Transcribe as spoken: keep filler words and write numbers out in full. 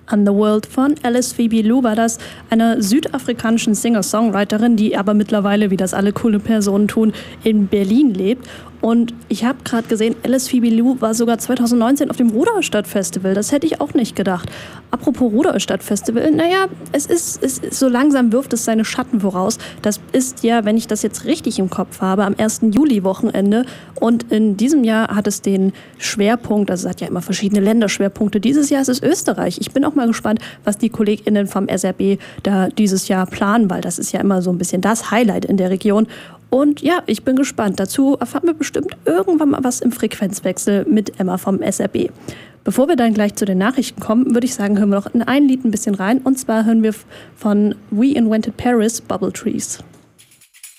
Underworld von Alice Phoebe Lou war das, einer südafrikanischen Singer-Songwriterin, die aber mittlerweile, wie das alle coole Personen tun, in Berlin lebt. Und ich habe gerade gesehen, Alice Phoebe Lou war sogar zwanzig neunzehn auf dem Ruderstadt-Festival. Das hätte ich auch nicht gedacht. Apropos Ruderstadt-Festival, naja, es ist, es ist, so langsam wirft es seine Schatten voraus. Das ist ja, wenn ich das jetzt richtig im Kopf habe, am ersten Juli-Wochenende. Und in diesem Jahr hat es den Schwerpunkt, also es hat ja immer verschiedene Länderschwerpunkte. Dieses Jahr ist es Österreich. Ich bin auch mal gespannt, was die KollegInnen vom S R B da dieses Jahr planen, weil das ist ja immer so ein bisschen das Highlight in der Region. Und ja, ich bin gespannt. Dazu erfahren wir bestimmt irgendwann mal was im Frequenzwechsel mit Emma vom S R B. Bevor wir dann gleich zu den Nachrichten kommen, würde ich sagen, hören wir noch in ein Lied ein bisschen rein. Und zwar hören wir von We Invented Paris, Bubble Trees.